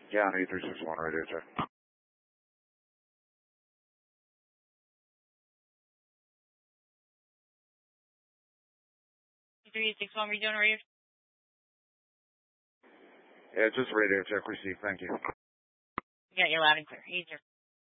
Yeah, on 8361 radio check. 361, were you doing a radio? Yeah, just radio check received. Thank you. Yeah, you're loud and clear. 80.